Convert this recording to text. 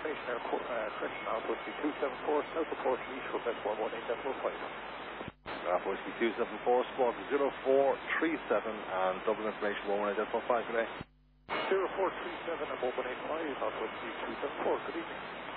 information there, correction now, Whiskey 274, South of Port East, request 118.5. Whiskey 274, squawk 0437 and double information 118.5 today. 0437 and 118.5 on Whiskey 274, good evening.